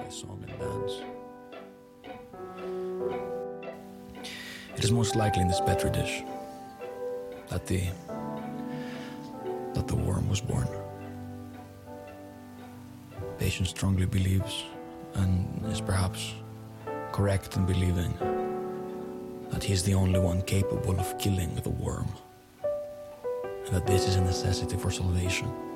by song and dance. It is most likely in this petri dish that the worm was born. Patient strongly believes, and is perhaps correct in believing, that he is the only one capable of killing the worm, and that this is a necessity for salvation.